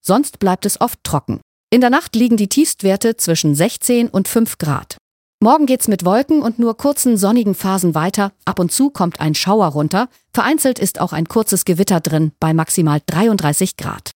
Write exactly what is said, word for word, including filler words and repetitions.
sonst bleibt es oft trocken. In der Nacht liegen die Tiefstwerte zwischen sechzehn und fünf Grad. Morgen geht's mit Wolken und nur kurzen sonnigen Phasen weiter. Ab und zu kommt ein Schauer runter. Vereinzelt ist auch ein kurzes Gewitter drin bei maximal dreiunddreißig Grad.